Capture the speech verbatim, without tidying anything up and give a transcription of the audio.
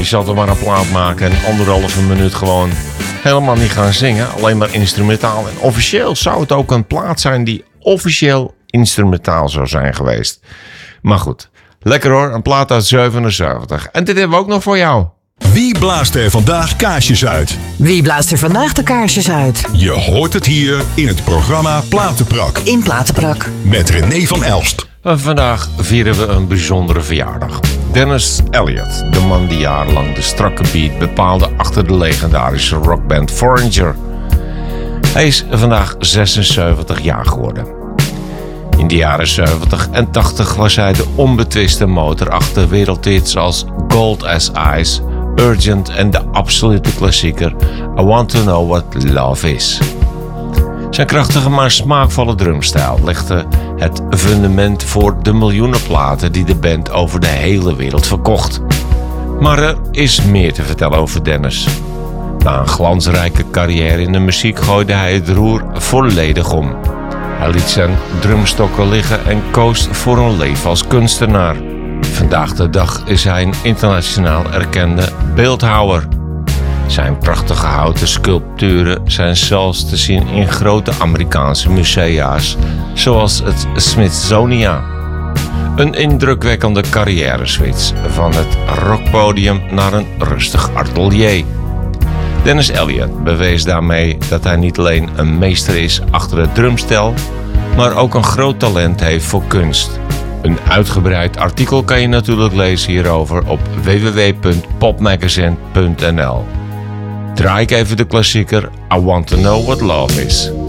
je zal er maar een plaat maken en anderhalve minuut gewoon helemaal niet gaan zingen. Alleen maar instrumentaal. En officieel zou het ook een plaat zijn die officieel instrumentaal zou zijn geweest. Maar goed, lekker hoor. Een plaat uit zevenenzeventig. En dit hebben we ook nog voor jou. Wie blaast er vandaag kaarsjes uit? Wie blaast er vandaag de kaarsjes uit? Je hoort het hier in het programma Platenprak. In Platenprak. Met René van Elst. Vandaag vieren we een bijzondere verjaardag. Dennis Elliott, de man die jarenlang de strakke beat bepaalde achter de legendarische rockband Foreigner. Hij is vandaag zesenzeventig jaar geworden. In de jaren zeventig en tachtig was hij de onbetwiste motor achter wereldhits als Cold as Ice, Urgent en de absolute klassieker I Want to Know What Love Is. Zijn krachtige maar smaakvolle drumstijl legde het fundament voor de miljoenen platen die de band over de hele wereld verkocht. Maar er is meer te vertellen over Dennis. Na een glansrijke carrière in de muziek gooide hij het roer volledig om. Hij liet zijn drumstokken liggen en koos voor een leven als kunstenaar. Vandaag de dag is hij een internationaal erkende beeldhouwer. Zijn prachtige houten sculpturen zijn zelfs te zien in grote Amerikaanse musea's, zoals het Smithsonian. Een indrukwekkende carrière-switch van het rockpodium naar een rustig atelier. Dennis Elliott bewees daarmee dat hij niet alleen een meester is achter het drumstel, maar ook een groot talent heeft voor kunst. Een uitgebreid artikel kan je natuurlijk lezen hierover op w w w punt popmagazine punt n l. Draai ik even de klassieker I Want to Know What Love Is.